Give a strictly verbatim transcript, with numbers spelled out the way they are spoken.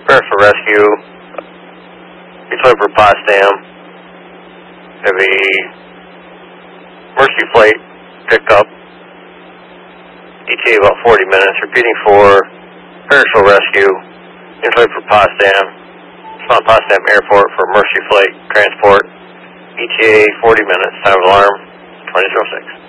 prepare for rescue. Detroit for Potsdam. Have a Mercy flight pickup. E T A about forty minutes. Repeating for parachute rescue. Detroit for Potsdam. Spawn Potsdam Airport for Mercy flight transport. E T A forty minutes. Time of alarm twenty oh six.